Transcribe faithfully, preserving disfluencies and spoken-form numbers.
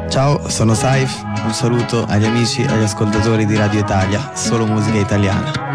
Ciao, sono Saif, un saluto agli amici e agli ascoltatori di Radio Italia, solo musica italiana.